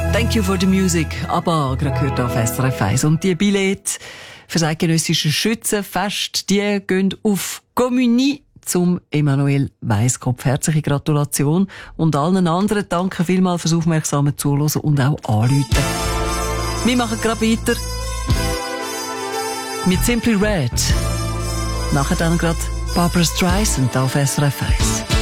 Thank you for the music. Aber gerade gehört auf SRF 1. Und die Billette für das eidgenössische Schützenfest, die gehen auf Communie zum Emanuel Weisskopf. Herzliche Gratulation. Und allen anderen danke vielmals fürs aufmerksame Zuhören und auch Anrufen. Wir machen gerade weiter mit Simply Red. Nachher dann gerade Barbra Streisand auf SRF 1.